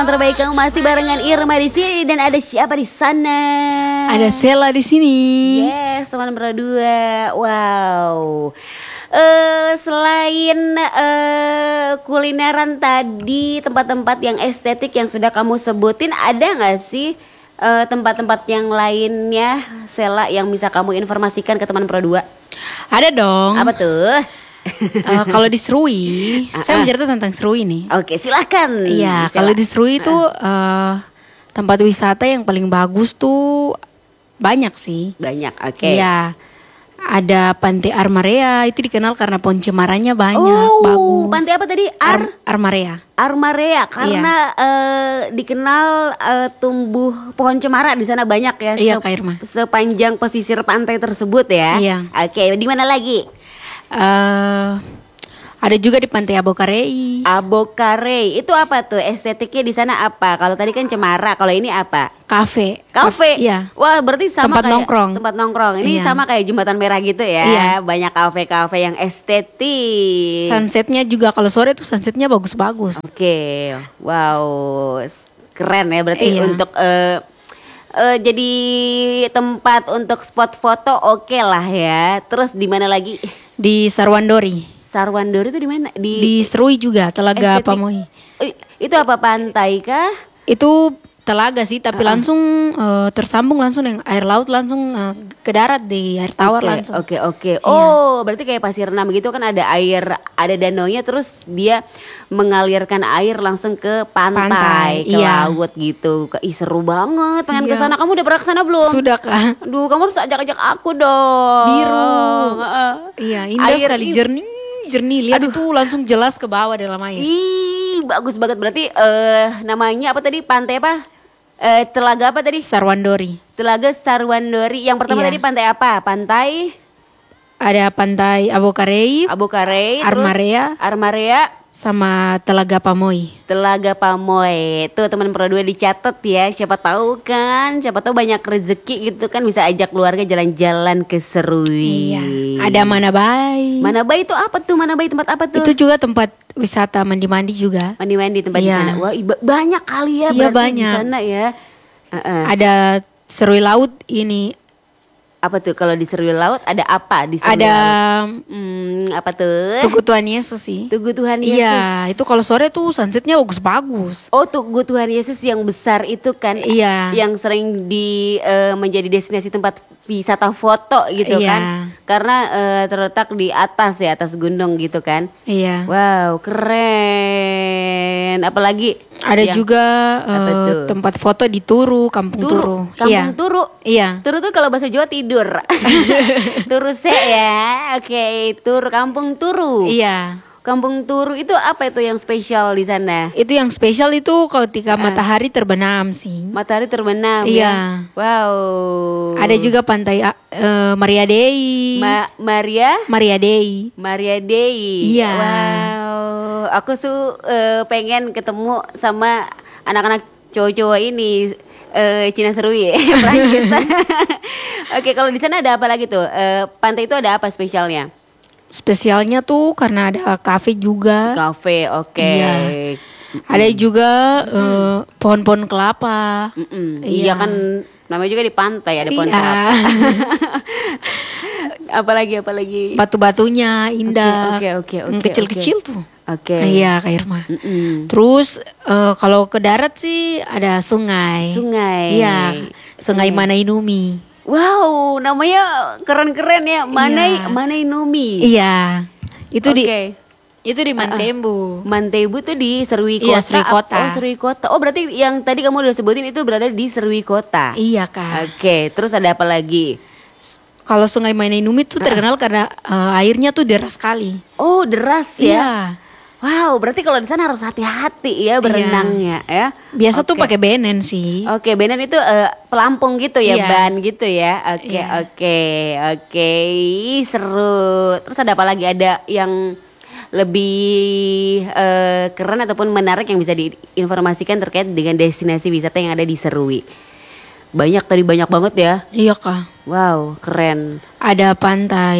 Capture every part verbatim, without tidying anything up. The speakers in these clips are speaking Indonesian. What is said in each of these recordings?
Terbaik, kamu masih barengan Irma di sini dan ada siapa di sana? Ada Sela di sini. Yes, teman berdua. Wow. Uh, selain uh, kulineran tadi, tempat-tempat yang estetik yang sudah kamu sebutin, ada nggak sih uh, tempat-tempat yang lainnya, Sela, yang bisa kamu informasikan ke teman berdua? Ada dong. Apa tuh? Uh, kalau di Serui, uh-uh. saya mencerita tentang Serui nih. Oke, silahkan. Iya, kalau di Serui itu uh. uh, tempat wisata yang paling bagus tuh banyak sih. Banyak, oke. Okay. Iya, ada Pantai Armarea, itu dikenal karena pohon cemarannya banyak, oh, bagus. Pantai apa tadi? Ar- Ar- Armarea. Armarea, karena iya. uh, dikenal uh, tumbuh pohon cemara di sana banyak ya. Iya, Kak Irma. Sepanjang pesisir pantai tersebut ya. Iya. Oke, di mana lagi? Uh, ada juga di Pantai Abokarei. Abokarei itu apa tuh? Estetiknya di sana apa? Kalau tadi kan cemara, kalau ini apa? Kafe. Kafe. Iya. Wah, berarti sama tempat kayak nongkrong. Tempat nongkrong. Ini iya. sama kayak Jembatan Merah gitu ya. Iya. Banyak kafe-kafe yang estetik. Sunsetnya juga kalau sore tuh sunsetnya bagus-bagus. Oke. Wow. Keren ya berarti iya. untuk uh, uh, jadi tempat untuk spot foto oke okay lah ya. Terus di mana lagi? Di Sarwandori. Sarwandori itu di mana? Di, di Serui juga, Telaga Pamoi. Itu apa, pantai kah? Itu telaga sih, tapi uh-uh. langsung uh, tersambung langsung dengan air laut langsung uh, ke darat di air tawar okay, langsung. Oke okay, oke. Okay. Oh, iya. Berarti kayak Pasir Enam gitu kan ada air, ada danaunya terus dia mengalirkan air langsung ke pantai, pantai ke iya. laut gitu. Ih, seru banget. Pengen iya. ke sana. Kamu udah pernah ke sana belum? Sudah, Kak. Aduh, kamu harus ajak-ajak aku dong. Biru. Uh, iya, indah air sekali, jernih, jernih. Lihat Aduh. Itu langsung jelas ke bawah dalam air. Ih, bagus banget. Berarti uh, namanya apa tadi? Pantai apa? Uh, telaga apa tadi? Sarwandori. Telaga Sarwandori. Yang pertama iya. tadi pantai apa? Pantai? Ada Pantai Abokarei, Abokarei, Armarea, Armarea, sama Telaga Pamoi. Telaga Pamoi. Tuh teman berdua dicatat ya. Siapa tahu kan, siapa tahu banyak rezeki gitu kan bisa ajak keluarga jalan-jalan ke Serui. Iya. Ada Manabai. Manabai itu apa tuh? Manabai tempat apa tuh? Itu juga tempat wisata mandi-mandi juga. Mandi-mandi tempat iya. di sana. Wah, iba, banyak kali ya iya, berarti banyak. di sana ya. Uh-uh. Ada Serui Laut ini. Apa tuh kalau di Serui Laut ada apa di Serui ada Laut? Hmm, apa tuh? Tugu Tuhan Yesus sih. Tugu Tuhan Yesus. Iya, itu kalau sore tuh sunsetnya bagus-bagus. Oh, Tugu Tuhan Yesus yang besar itu kan? Iya. Yang sering di uh, menjadi destinasi tempat wisata foto gitu iya. kan? Karena uh, terletak di atas ya, atas gunung gitu kan? Iya. Wow, keren. Apalagi? Ada yang, juga uh, tempat foto di Turu, Kampung Turu. Turu. Kampung iya. Turu. Iya. Turu tuh kalau bahasa Jawa tidur. Turu se ya. Oke, okay. Turu, Kampung Turu. Iya. Kampung Turu itu apa itu yang spesial di sana? Itu yang spesial itu ketika uh, matahari terbenam sih. Matahari terbenam. Iya. Ya? Wow. Ada juga pantai uh, Maria Dei. Ma- Maria? Maria Dei. Maria Dei. Iya. Wow. Aku tuh uh, pengen ketemu sama anak-anak cowok-cowok ini. Uh, Cina Serui ya. Oke, kalau di sana ada apa lagi tuh? Uh, pantai itu ada apa spesialnya? Spesialnya tuh karena ada kafe juga. Kafe, oke. Okay. Iya. Mm-hmm. Ada juga uh, pohon-pohon kelapa. Mm-mm. Iya kan, namanya juga di pantai ada pohon iya. kelapa. apalagi apalagi. Batu-batunya indah. Oke oke oke. Kecil-kecil okay. tuh. Oke. Okay. Iya, Kak Irma. Mm-mm. Terus uh, kalau ke darat sih ada sungai. Sungai. Iya, Sungai okay. Manainumi. Wow, namanya keren-keren ya. Manai iya. Manainumi. Iya. Itu okay. di Itu di Mantembu. Uh-uh. Mantembu tuh di Serui Kota. Iya, Serui Kota. Oh, Serui Kota. Oh, berarti yang tadi kamu udah sebutin itu berada di Serui Kota. Iya, Kak. Oke, okay. Terus ada apa lagi? Kalau Sungai Manainumi tuh terkenal uh. karena uh, airnya tuh deras sekali. Oh, deras ya. Iya. Wow, berarti kalau di sana harus hati-hati ya berenangnya iya. ya. Biasa okay. tuh pakai benen sih. Oke, okay, benen itu uh, pelampung gitu ya, iya. ban gitu ya. Oke, okay, iya. oke, okay, oke. Okay. Seru. Terus ada apa lagi? Ada yang lebih uh, keren ataupun menarik yang bisa diinformasikan terkait dengan destinasi wisata yang ada di Serui? Banyak tadi, banyak banget ya. Iya, Kak. Wow, keren. Ada pantai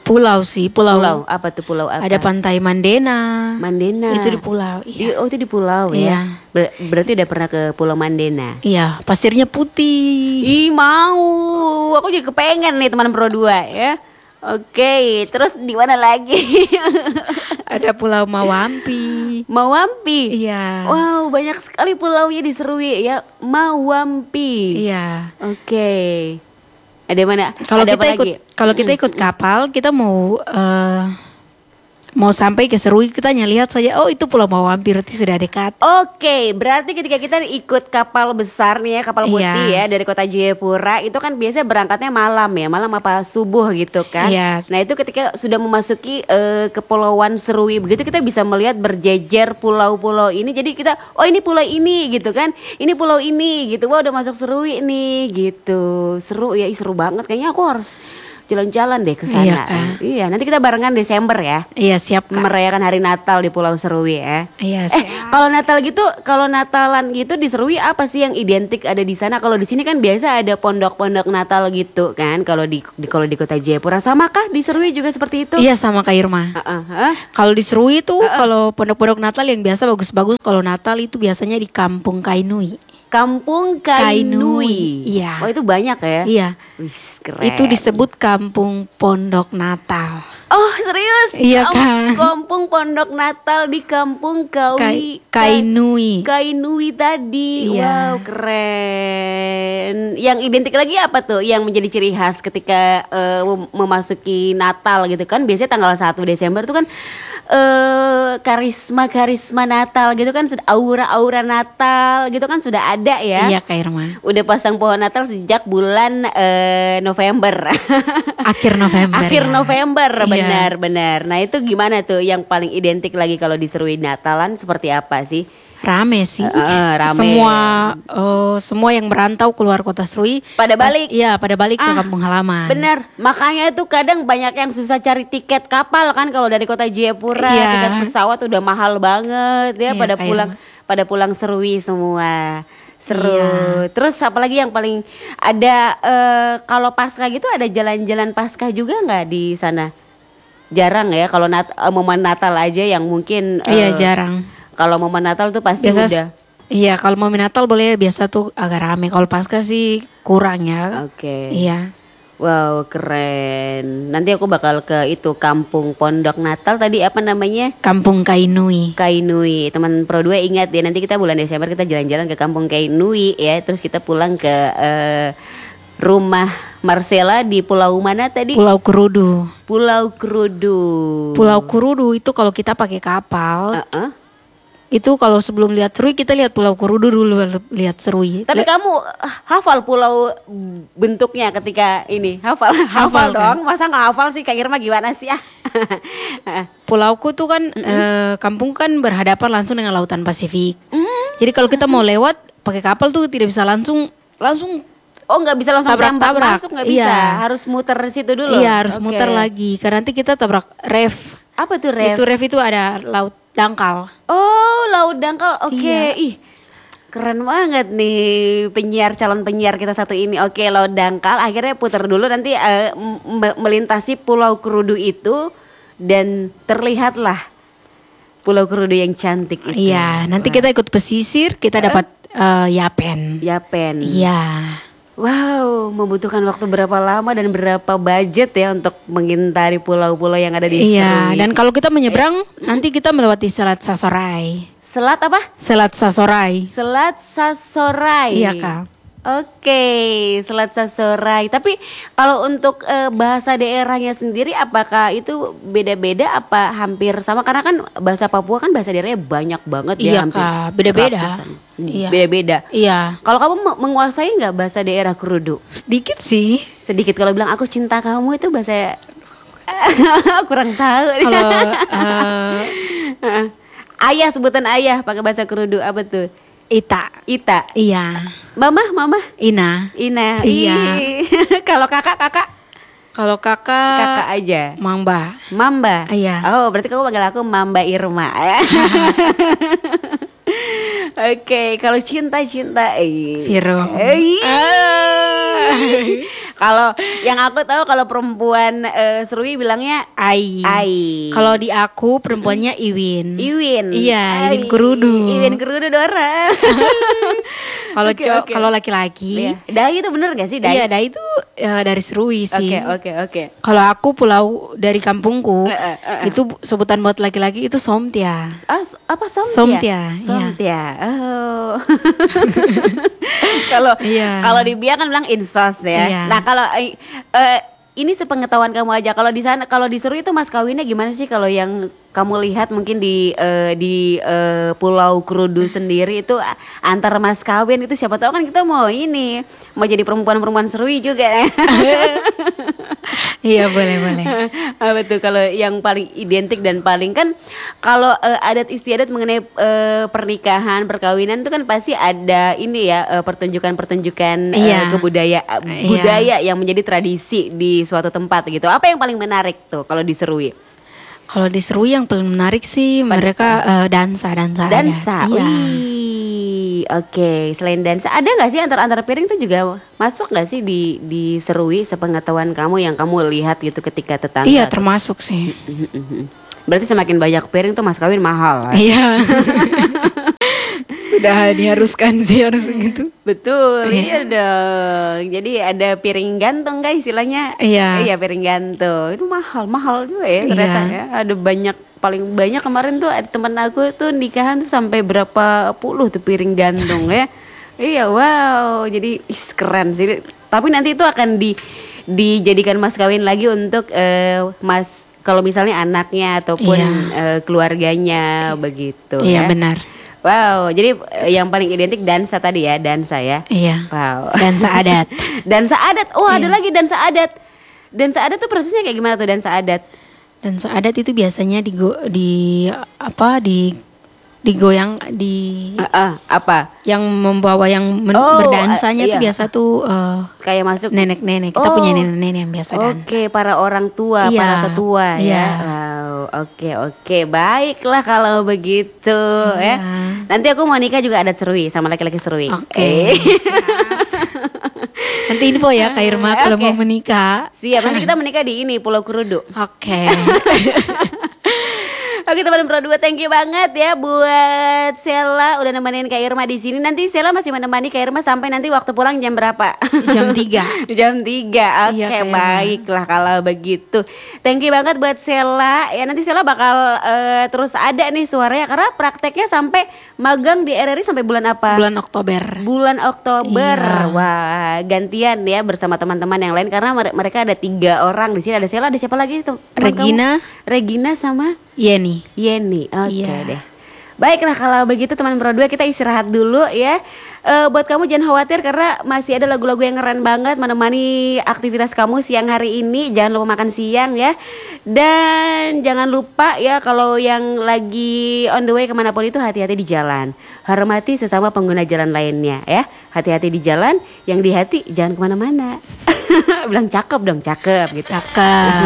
Pulau sih, pulau. Pulau apa tuh pulau apa? Ada pantai Mandena. Mandena. Itu di pulau. Di- Iya. oh itu di pulau Iya. ya. Ber- berarti udah pernah ke Pulau Mandena. Iya, pasirnya putih. Ih mau, aku juga kepengen nih teman Pro dua ya. Oke, terus di mana lagi? Ada Pulau Mawampi. Mawampi. Iya. Wow, banyak sekali pulaunya di Serui ya. Mawampi. Iya. Oke. Ada mana? Kalau Ada kita apa ikut lagi? kalau kita ikut kapal, kita mau eh, mau sampai ke Serui, kita hanya lihat saja, oh itu Pulau Mawampi, berarti sudah dekat. Oke, berarti ketika kita ikut kapal besar nih ya, kapal putih Iya. ya dari kota Jayapura, itu kan biasanya berangkatnya malam ya, malam apa subuh gitu kan. Iya. Nah itu ketika sudah memasuki eh, kepulauan Serui begitu, kita bisa melihat berjejer pulau-pulau ini. Jadi kita, oh ini pulau ini gitu kan, ini pulau ini gitu. Wah udah masuk Serui nih gitu. Seru ya, ih, seru banget. Kayaknya aku harus jalan-jalan deh ke sana. Iya, Kak. Iya, nanti kita barengan Desember ya. Iya, siap Kak. Merayakan hari Natal di Pulau Serui ya. Iya, Eh, siap. kalau Natal gitu, kalau Natalan gitu di Serui apa sih yang identik ada di sana? Kalau di sini kan biasa ada pondok-pondok Natal gitu kan. Kalau di, di kalau di Kota Jayapura samakah di Serui juga seperti itu? Iya, sama Kak Irma. Heeh, heeh. Kalau di Serui itu, kalau pondok-pondok Natal yang biasa bagus-bagus, kalau Natal itu biasanya di Kampung Kainui. Kampung Kainui. Iya. Oh, itu banyak ya? Iya. Wih, keren. Itu disebut Kampung Pondok Natal. Oh, serius? Iya, Kam- Kak. Kampung Pondok Natal di Kampung Kaui. Kai- Kainui. Kainui tadi. Iya. Wow, keren. Yang identik lagi apa tuh yang menjadi ciri khas ketika eh, mem- memasuki Natal gitu kan? Biasanya tanggal satu Desember tuh kan eh karisma-karisma Natal gitu kan, sudah aura-aura Natal gitu kan sudah ada ya. Iya, Kak Irma. Udah pasang pohon Natal sejak bulan eh, November. Akhir November. Akhir ya. November, Iya. benar-benar. Nah itu gimana tuh yang paling identik lagi kalau diseruin Natalan seperti apa sih? Rame sih. Heeh, rame. Semua eh, semua yang merantau keluar kota Serui Pada pas- balik. Iya, pada balik ke Ah, kampung halaman. Bener, makanya itu kadang banyak yang susah cari tiket kapal kan kalau dari kota Jayapura, Iya. tiket pesawat udah mahal banget ya. Iya, pada kayak pulang, pada pulang Serui semua. Seru. Iya. Terus apalagi yang paling ada eh, kalau pasca gitu ada jalan-jalan pasca juga nggak di sana? Jarang ya kalau nat eh, momen Natal aja yang mungkin. eh, Iya, jarang. Kalau momen Natal tuh pasti Biasa udah. Iya, kalau mau Natal boleh, biasa tuh agak rame. Kalau pasca sih kurang ya. Oke. Iya. Wow, keren. Nanti aku bakal ke itu Kampung Pondok Natal tadi apa namanya? Kampung Kainui. Kainui. Teman Pro dua ingat ya, nanti kita bulan Desember kita jalan-jalan ke Kampung Kainui ya. Terus kita pulang ke eh, rumah Marcella di pulau mana tadi? Pulau Kurudu. Pulau Krudu. Pulau Kurudu itu kalau kita pakai kapal, Uh-uh. itu kalau sebelum lihat Serui kita lihat Pulau Kurudu dulu, baru lihat Serui. Tapi Li- kamu ah, hafal pulau bentuknya ketika ini? Hafal, hafal, Hafal, dong. Masa nggak hafal sih, Kak Irma gimana sih ah? Pulauku tuh kan eh, kampung kan berhadapan langsung dengan Lautan Pasifik. Mm. Jadi kalau kita mau lewat pakai kapal tuh tidak bisa langsung langsung Oh nggak bisa langsung tembak Tabrak-tabrak. masuk, nggak bisa. Iya. Harus muter situ dulu. iya harus Oke. muter lagi. Karena nanti kita tabrak ref. Apa tuh ref? Itu ref itu ada laut dangkal. Oh laut dangkal. Oke. Iya. Ih keren banget nih penyiar calon penyiar kita satu ini. Oke laut dangkal. Akhirnya putar dulu nanti eh, m- melintasi Pulau Kurudu itu dan terlihatlah Pulau Kurudu yang cantik itu. Iya, nanti kita ikut pesisir, kita dapat eh, yapen. Yapen. Iya. Wow, membutuhkan waktu berapa lama dan berapa budget ya untuk mengintari pulau-pulau yang ada di Iya, Serui? dan kalau kita menyeberang nanti kita melewati Selat Sasorai. Selat apa? Selat Sasorai. Selat Sasorai. Iya, Kak. Oke, Selat Sasorai. Tapi kalau untuk eh, bahasa daerahnya sendiri apakah itu beda-beda apa hampir sama? Karena kan bahasa Papua kan bahasa daerahnya banyak banget ya, Iya, hampir Kak, beda-beda. ratusan. Hmm, Iya. Beda-beda. Iya, Kalau kamu me- menguasai nggak bahasa daerah Kurudu? sedikit sih. Sedikit. Kalau bilang aku cinta kamu itu bahasa kurang tahu. Kalau eh, Ayah, sebutan ayah pakai bahasa Kurudu apa tuh? Ita, Ita. iya, Mama, mama. Ina. Ina. Iya. Ih. Kalau kakak, kakak. Kalau kakak, Kakak aja. Mamba. Mamba. Iya. Oh, berarti kamu panggil aku Mamba Irma. Oke, kalau cinta cinta eh. Viro. Eh. Ah. Kalau yang aku tahu kalau perempuan eh, Serui bilangnya Ai. Ai. Kalau di aku perempuannya Iwin. Iwin. Iya, Ai. Iwin Kerudu. Iwin Kerudu Dora. Kalau Oke, co- oke. kalau laki-laki, Iya. Dai itu bener gak sih? Dai. iya, Dai itu eh, dari Serui sih. Oke, oke, oke. Kalau aku pulau dari kampungku, Eh, eh, eh, eh. itu sebutan buat laki-laki itu Somtia. Ah, s- apa Somtia? Somtia, iya. Somtia. Oh. Kalau Iya. kalau di Biak kan bilang insos ya. Iya. Nah, kalau eh, eh, ini sepengetahuan kamu aja. Kalau di sana kalau di Serui itu mas kawinnya gimana sih kalau yang kamu lihat mungkin di eh, di eh, Pulau Kerudu sendiri itu a- antar mas kawin itu siapa tahu kan kita mau ini mau jadi perempuan-perempuan Serui juga ya. Iya, boleh, boleh. Ah, betul, kalau yang paling identik dan paling kan kalau eh, adat istiadat mengenai eh, pernikahan perkawinan itu kan pasti ada ini ya eh, pertunjukan-pertunjukan eh, Iya. kebudaya Iya. budaya yang menjadi tradisi di suatu tempat gitu. Apa yang paling menarik tuh kalau di Serui? Kalau di Serui yang paling menarik sih mereka eh, dansa, dansa, ada. Dansa. Iya. Wih, oke. Selain dansa, ada nggak sih antar-antar piring tuh juga masuk nggak sih di di Serui sepengetahuan kamu yang kamu lihat gitu ketika tetangga? Iya, tuh? termasuk sih. Berarti semakin banyak piring tuh mas kawin mahal. Iya. Sudah diharuskan sih harus gitu. Betul, Iya. iya dong. Jadi ada piring gantung guys istilahnya. Iya. Iya piring gantung. Itu mahal, mahal juga ya ternyata Iya. ya. Ada banyak, paling banyak kemarin tuh ada teman aku tuh nikahan tuh sampai berapa puluh tuh piring gantung ya. Iya, wow. Jadi ih, keren sih. Tapi nanti itu akan di dijadikan mas kawin lagi untuk eh, mas kalau misalnya anaknya ataupun Iya. eh, keluarganya begitu Iya, ya. benar. Wow, jadi eh, yang paling identik dansa tadi ya, dansa ya. Iya. Wow. Dansa adat. Dansa adat. Oh, ada Iya. lagi dansa adat. Dansa adat tuh prosesnya kayak gimana tuh dansa adat? Dansa adat itu biasanya di di apa di digoyang di Ah, ah, apa? yang membawa yang men- Oh, berdansanya eh, tuh iya. biasa tuh eh, Kayak masuk nenek-nenek. Kita Oh. punya nenek-nenek yang biasa dan. Oke, para orang tua, Iya, para tetua ya. iya. Wow, oke oke, baiklah kalau begitu Iya. ya. Nanti aku mau nikah juga adat Serui sama laki-laki Serui. Oke. Eh. Siap. Nanti info ya Kak Irma kalau Oke. mau menikah. Siap, nanti kita menikah di ini Pulau Kerudu. Oke. Oke teman Pro dua, thank you banget ya buat Sela udah nemenin Kak Irma di sini. Nanti Sela masih menemani Kak Irma sampai nanti waktu pulang jam berapa? Jam tiga. Jam tiga. Oke, Iya, Kak Irma. baiklah kalau begitu. Thank you banget buat Sela. Ya nanti Sela bakal eh, terus ada nih suaranya karena prakteknya sampai magang di R R I sampai bulan apa? Bulan Oktober. Bulan Oktober. Iya. Wah, gantian ya bersama teman-teman yang lain karena mere- mereka ada tiga orang di sini. Ada Sela, ada siapa lagi? Tem- teman Regina. kamu? Regina sama Yeni. Yeni. Oke Iya. deh. Baiklah kalau begitu teman Pro dua, kita istirahat dulu ya. Eh, buat kamu jangan khawatir karena masih ada lagu-lagu yang keren banget menemani aktivitas kamu siang hari ini. Jangan lupa makan siang ya. Dan jangan lupa ya kalau yang lagi on the way kemanapun itu hati-hati di jalan. Hormati sesama pengguna jalan lainnya ya. Hati-hati di jalan, yang di hati jangan kemana-mana. Bilang cakep dong, cakep gitu. Cakep.